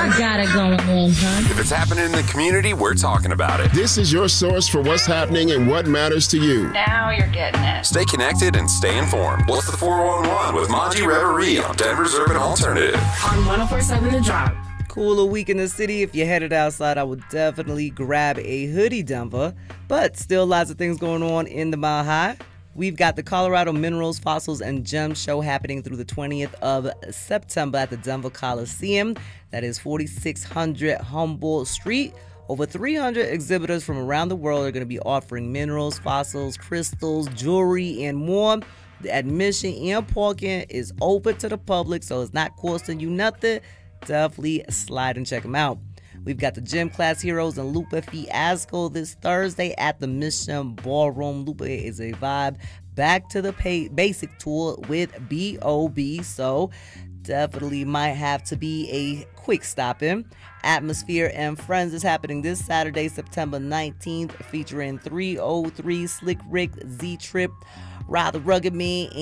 got it going on, huh? If it's happening in the community, we're talking about it. This is your source for what's happening and what matters to you. Now you're getting it. Stay connected and stay informed. What's the 411 with Monty Reverie on Denver's Urban Alternative? On 104.7 The Drop. Cooler week in the city. If you're headed outside, I would definitely grab a hoodie, Denver. But still lots of things going on in the Mile High. We've got the Colorado Minerals, Fossils, and Gems show happening through the 20th of September at the Denver Coliseum. That is 4600 Humboldt Street. Over 300 exhibitors from around the world are going to be offering minerals, fossils, crystals, jewelry, and more. The admission and parking is open to the public, so it's not costing you nothing. Definitely slide and check them out. We've got the Gym Class Heroes and Lupe Fiasco this Thursday at the Mission Ballroom. Lupe is a vibe. Back to the basic tour with B.O.B. So definitely might have to be a quick stop in. Atmosphere and Friends is happening this Saturday, September 19th, featuring 303 Slick Rick, Z-Trip, Rather Rugged Me,